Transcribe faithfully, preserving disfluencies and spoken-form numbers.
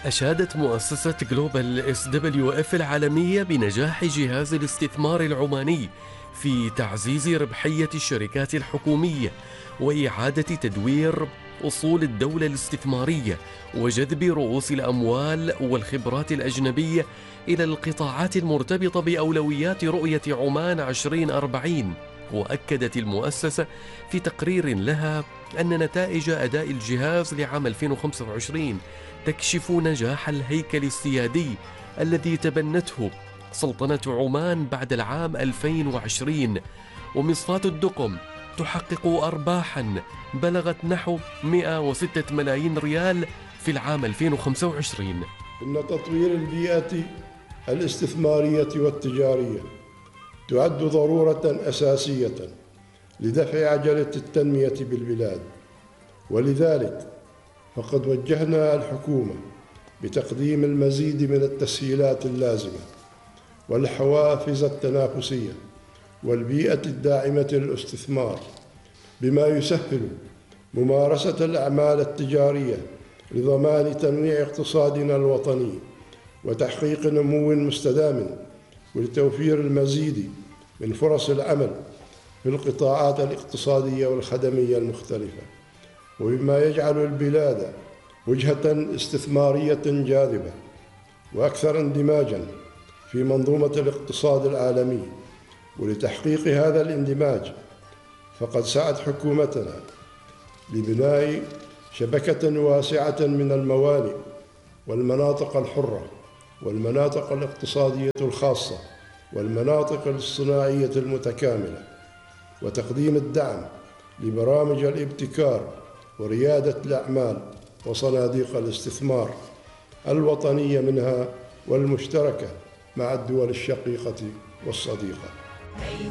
أشادت مؤسسة جلوبال إس دبليو إف العالمية بنجاح جهاز الاستثمار العماني في تعزيز ربحية الشركات الحكومية وإعادة تدوير أصول الدولة الاستثمارية وجذب رؤوس الأموال والخبرات الأجنبية إلى القطاعات المرتبطة بأولويات رؤية عمان عشرين أربعين. وأكدت المؤسسة في تقرير لها أن نتائج أداء الجهاز لعام ألفين وخمسة وعشرين تكشف نجاح الهيكل السيادي الذي تبنته سلطنة عمان بعد العام ألفين وعشرين، ومصفاة الدقم تحقق أرباحاً بلغت نحو مئة وستة ملايين ريال في العام ألفين وخمسة وعشرين. إن تطوير البيئة الاستثمارية والتجارية تعد ضرورة أساسية لدفع عجلة التنمية بالبلاد، ولذلك فقد وجهنا الحكومة بتقديم المزيد من التسهيلات اللازمة والحوافز التنافسية والبيئة الداعمة للاستثمار، بما يسهل ممارسة الأعمال التجارية لضمان تنويع اقتصادنا الوطني وتحقيق نمو مستدام ولتوفير المزيد من فرص العمل في القطاعات الاقتصادية والخدمية المختلفة، وبما يجعل البلاد وجهة استثمارية جاذبة وأكثر اندماجاً في منظومة الاقتصاد العالمي. ولتحقيق هذا الاندماج فقد سعت حكومتنا لبناء شبكة واسعة من الموانئ والمناطق الحرة والمناطق الاقتصادية الخاصة والمناطق الصناعية المتكاملة، وتقديم الدعم لبرامج الابتكار وريادة الأعمال وصناديق الاستثمار الوطنية منها والمشتركة مع الدول الشقيقة والصديقة.